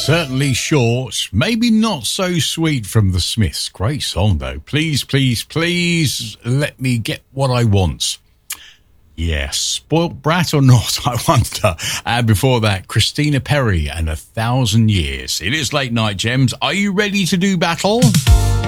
Certainly short, maybe not so sweet from the Smiths. Great song though. Please, please, please let me get what I want. Yeah, spoilt brat or not, I wonder. And before that, Christina Perri and 1,000 Years. It is Late Night Gems. Are you ready to do battle?